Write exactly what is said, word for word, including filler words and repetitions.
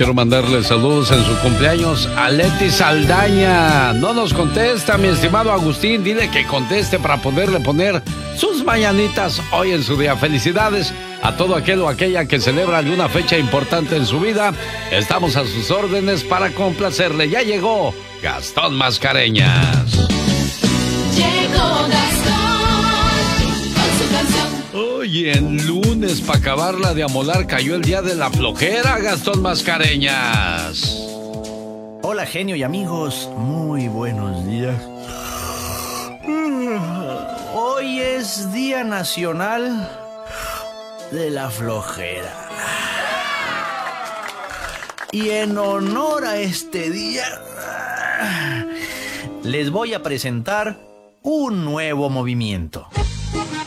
quiero mandarle saludos en su cumpleaños a Leti Saldaña. No nos contesta, mi estimado Agustín. Dile que conteste para poderle poner sus mañanitas hoy en su día. Felicidades a todo aquel o aquella que celebra alguna fecha importante en su vida. Estamos a sus órdenes para complacerle. Ya llegó Gastón Mascareñas. Llegó Gastón con su canción. Hoy en lunes, para acabarla de amolar, cayó el día de la flojera, Gastón Mascareñas. Hola, genio y amigos, muy buenos días. Hoy es Día Nacional de la Flojera. Y en honor a este día, les voy a presentar un nuevo movimiento.